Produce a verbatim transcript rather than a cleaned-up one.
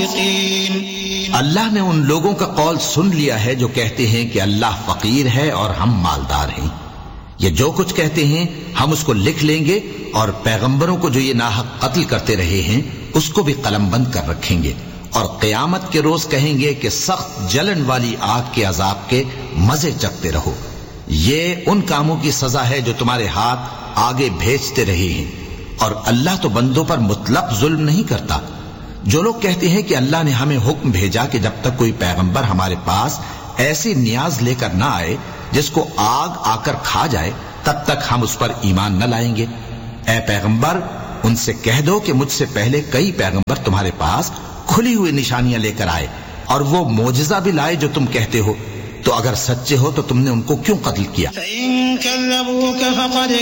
सादिकीन। अल्लाह ने उन लोगों का कौल सुन लिया है जो कहते हैं कि अल्लाह फकीर है और हम मालदार हैं। ये जो कुछ कहते हैं हम उसको लिख लेंगे और पैगंबरों को जो ये नाहक कत्ल करते रहे हैं उसको भी कलमबंद कर रखेंगे और क़यामत के रोज कहेंगे कि सख्त जलन वाली आग के अजाब के मजे चखते रहो। ये उन कामों की सजा है जो तुम्हारे हाथ आगे भेजते रहे हैं और अल्लाह तो बंदों पर मुतलक जुल्म नहीं करता। जो लोग कहते हैं कि अल्लाह ने हमें हुक्म भेजा कि जब तक कोई पैगंबर हमारे पास ऐसी नियाज लेकर ना आए जिसको आग आकर खा जाए तब तक हम उस पर ईमान न लाएंगे। ए पैगंबर, उनसे कह दो कि मुझसे पहले कई पैगंबर तुम्हारे पास खुली हुई निशानियां लेकर आए और वो मोजिजा भी लाए जो तुम कहते हो। तो अगर सच्चे हो तो तुमने उनको क्यों कत्ल किया?